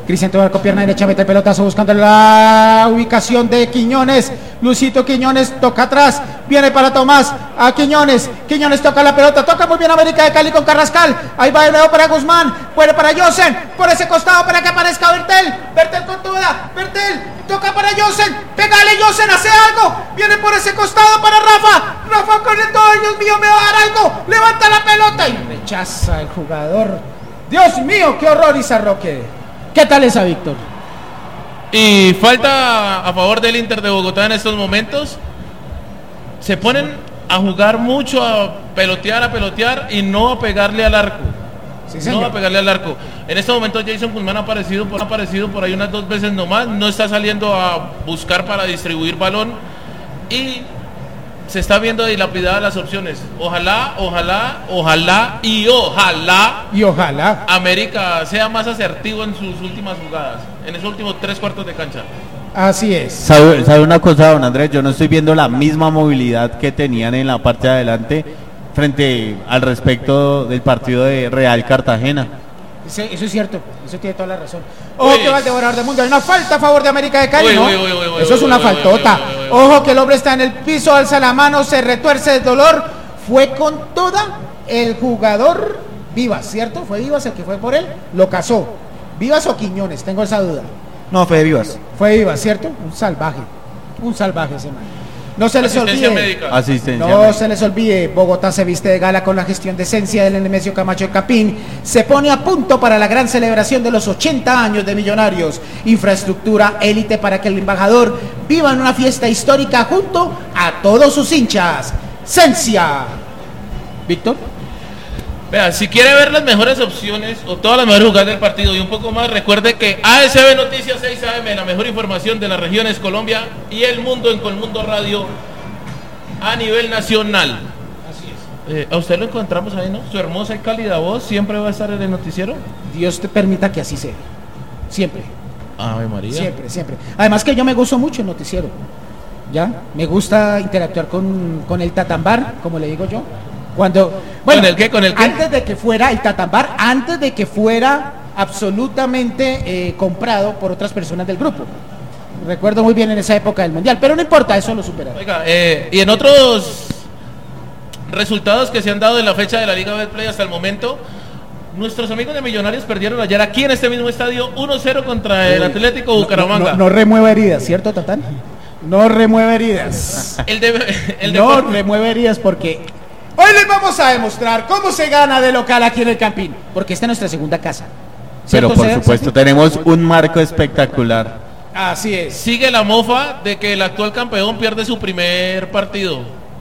Cristian Tobar con pierna derecha, mete el pelotazo buscando la ubicación de Quiñones. Lucito Quiñones toca atrás, viene para Tomás, a Quiñones toca la pelota, toca muy bien América de Cali con Carrascal, ahí va de nuevo para Guzmán, puede para Josen, por ese costado para que aparezca Bertel con toda, Bertel, toca para Josen, pégale Josen, hace algo, viene por ese costado para Rafa con el todo, Dios mío, me va a dar algo, levanta la pelota y rechaza el jugador, Dios mío, qué horror Izarroque. ¿Qué tal esa, Víctor? Y falta a favor del Inter de Bogotá en estos momentos. Se ponen a jugar mucho, a pelotear y no a pegarle al arco. Sí, no a pegarle al arco. En este momento Jason Guzmán ha aparecido por ahí unas 2 veces nomás. No está saliendo a buscar para distribuir balón. Y se está viendo dilapidadas las opciones. Ojalá América sea más asertivo en sus últimas jugadas, en esos últimos 3/4 de cancha. Así es. ¿Sabe una cosa, don Andrés? Yo no estoy viendo la misma movilidad que tenían en la parte de adelante frente al respecto del partido de Real Cartagena. Eso es cierto, eso tiene toda la razón. Ojo que va el devorador del mundo, hay una falta a favor de América de Cali, ¿no? Eso es una faltota. Ojo que el hombre está en el piso, alza la mano, se retuerce de dolor. Fue con toda el jugador Vivas, ¿cierto? Fue Vivas el que fue por él, lo cazó. ¿Vivas o Quiñones? Tengo esa duda. No, fue de Vivas. Fue Vivas, ¿cierto? Un salvaje ese man. No se les olvide. Asistencia no médica. se les olvide, Bogotá se viste de gala con la gestión de esencia del Nemesio Camacho de Capín. Se pone a punto para la gran celebración de los 80 años de Millonarios. Infraestructura élite para que el embajador viva en una fiesta histórica junto a todos sus hinchas. Esencia. Víctor. Vea, si quiere ver las mejores opciones o todas las mejores jugadas del partido y un poco más, recuerde que ASB Noticias 6 AM, la mejor información de las regiones Colombia y el mundo en Colmundo Radio a nivel nacional. Así es. A usted lo encontramos ahí, ¿no? Su hermosa y cálida voz siempre va a estar en el noticiero. Dios te permita que así sea. Siempre. Ave María. Siempre. Además que yo me gozo mucho el noticiero. ¿Ya? Me gusta interactuar con el tatambar, como le digo yo. Cuando, bueno, ¿Con el qué? Antes de que fuera el tatambar, antes de que fuera absolutamente comprado por otras personas del grupo. Recuerdo muy bien en esa época del Mundial, pero no importa, eso lo superaron. Oiga, y en otros resultados que se han dado en la fecha de la Liga Betplay hasta el momento, nuestros amigos de Millonarios perdieron ayer aquí en este mismo estadio 1-0 contra el Atlético Bucaramanga. No remueve heridas, ¿cierto, Tatán? No remueve heridas. No remueve heridas porque hoy les vamos a demostrar cómo se gana de local aquí en el Campín, porque esta es nuestra segunda casa. Pero por supuesto, tenemos un marco espectacular. Así es. Sigue la mofa de que el actual campeón pierde su primer partido.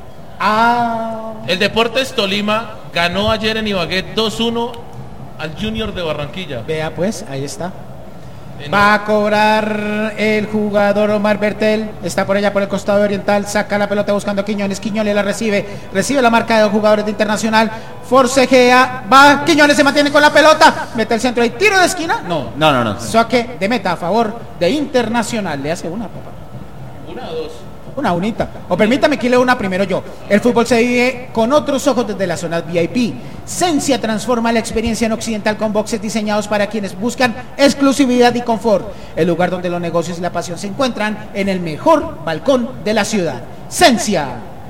El Deportes Tolima ganó ayer en Ibagué 2-1 al Junior de Barranquilla. Vea pues, ahí está. Va a cobrar el jugador Omar Bertel, está por allá por el costado oriental, saca la pelota buscando a Quiñones la recibe la marca de los jugadores de Internacional, forcejea, va, Quiñones se mantiene con la pelota, mete el centro ahí, tiro de esquina, no. Saque de meta a favor de Internacional, le hace una, papá. ¿Una o dos? Una unita, o permítame que le una primero yo. El fútbol se vive con otros ojos desde las zonas VIP. Sensia transforma la experiencia en Occidental con boxes diseñados para quienes buscan exclusividad y confort. El lugar donde los negocios y la pasión se encuentran en el mejor balcón de la ciudad. Sensia.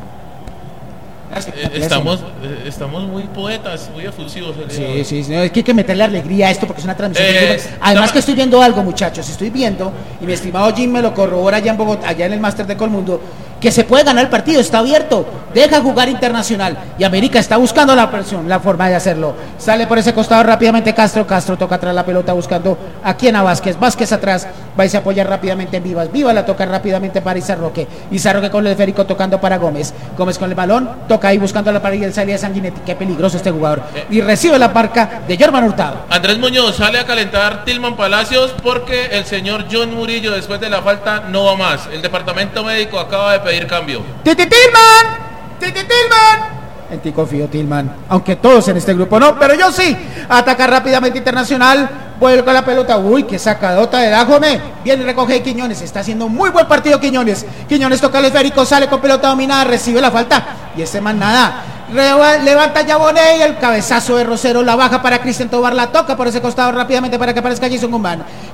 Estamos muy poetas, muy efusivos. Sí, es que hay que meterle alegría a esto porque es una transmisión. Además que estoy viendo algo, muchachos, estoy viendo, y mi estimado Jim me lo corrobora allá en Bogotá, allá en el Máster de Colmundo, que se puede ganar el partido, está abierto, deja jugar Internacional, y América está buscando la forma de hacerlo. Sale por ese costado rápidamente Castro toca atrás la pelota buscando a quién, a Vázquez atrás, va y se apoya rápidamente en Vivas la toca rápidamente para Izarroque con el esférico tocando para Gómez con el balón, toca ahí buscando la parrilla, salida de Sanguinetti, qué peligroso este jugador, y recibe la marca de Jorman Hurtado. Andrés Muñoz sale a calentar Tilman Palacios porque el señor John Murillo después de la falta no va más, el departamento médico acaba de pedir cambio. ¡Titi Tillman! En ti confío, Tillman, aunque todos en este grupo no, pero yo sí. Ataca rápidamente Internacional, vuelve con la pelota, uy, qué sacadota de Dajome, viene y recoge Quiñones, está haciendo un muy buen partido Quiñones toca el esférico, sale con pelota dominada, recibe la falta, y este man nada, levanta Yabonet y el cabezazo de Rosero, la baja para Cristian Tobar, la toca por ese costado rápidamente para que aparezca Jason Guzmán